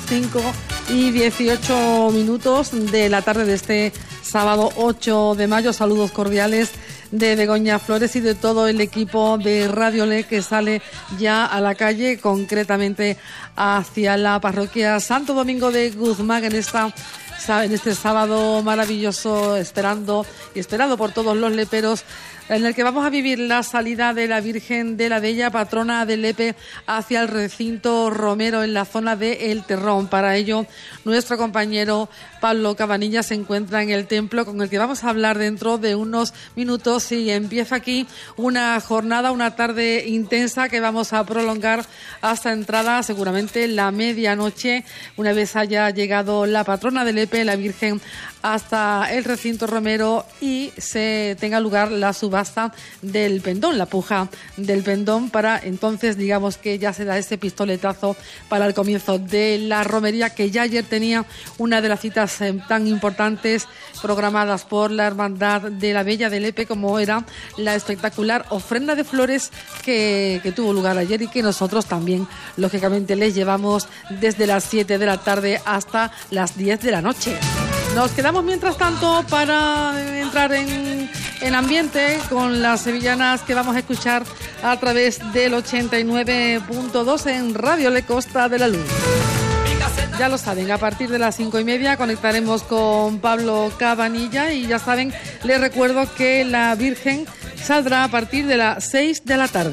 5:18 de la tarde de este sábado 8 de mayo. Saludos cordiales de Begoña Flores y de todo el equipo de Radio Le, que sale ya a la calle, concretamente hacia la parroquia Santo Domingo de Guzmán en este sábado maravilloso, esperado por todos los leperos, en el que vamos a vivir la salida de la Virgen de la Bella, patrona de Lepe, hacia el recinto Romero en la zona de El Terrón. Para ello, nuestro compañero Pablo Cabanillas se encuentra en el templo, con el que vamos a hablar dentro de unos minutos, y empieza aquí una jornada, una tarde intensa que vamos a prolongar hasta entrada seguramente la medianoche, una vez haya llegado la patrona de Lepe, la Virgen, hasta el recinto Romero y se tenga lugar la subasta del pendón, la puja del pendón, para entonces, digamos que ya se da ese pistoletazo para el comienzo de la romería, que ya ayer tenía una de las citas tan importantes programadas por la Hermandad de la Bella de Lepe, como era la espectacular ofrenda de flores que tuvo lugar ayer y que nosotros también, lógicamente, les llevamos desde las 7 de la tarde hasta las 10 de la noche. Nos quedamos mientras tanto para entrar en ambiente con las sevillanas que vamos a escuchar a través del 89.2 en Radio Le Costa de la Luz. Ya lo saben, a partir de las 5:30 conectaremos con Pablo Cabanilla, y ya saben, les recuerdo que la Virgen saldrá a partir de las 6 de la tarde.